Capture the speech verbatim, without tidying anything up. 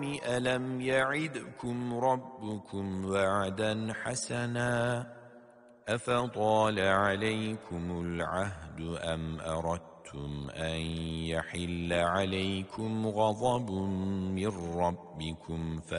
ألم يعدكم ربكم وعدا حسنا أفطال عليكم العهد أم أردتم أن يحل عليكم غضب من ربكم